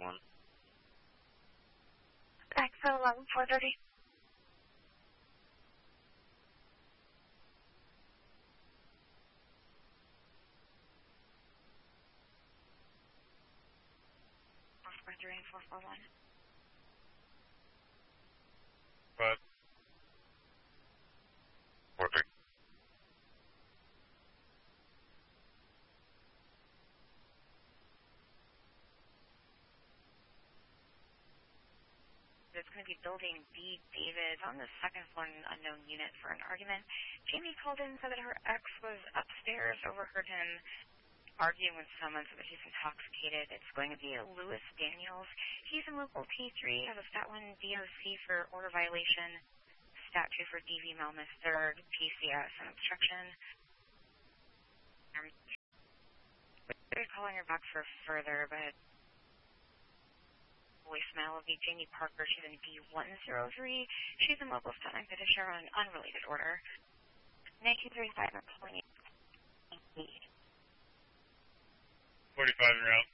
1. Exit 11, 430. Three and 441. But 4-3. It's going to be building B, David, on the second floor in an unknown unit for an argument. Jamie called in and said that her ex was upstairs, overheard him arguing with someone, so that he's intoxicated. It's going to be Louis Daniels. He's in local T3, has a Stat 1 DOC for order violation, Stat 2 for DV Malmus 3rd, PCS and obstruction. They're calling her back for further, but voicemail will be Jamie Parker. She's in B103. She's in local Stat 9 petitioner on an unrelated order. 1935 and calling 45 en route.